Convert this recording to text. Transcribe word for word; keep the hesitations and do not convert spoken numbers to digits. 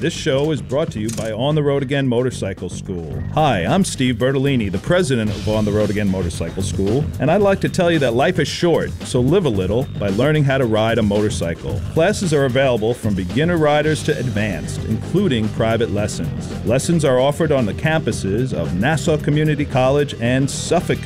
This show is brought to you by On the Road Again Motorcycle School. Hi, I'm Steve Bertolini, the president of On the Road Again Motorcycle School, and I'd like to tell you that life is short, so live a little by learning how to ride a motorcycle. Classes are available from beginner riders to advanced, including private lessons. Lessons are offered on the campuses of Nassau Community College and Suffolk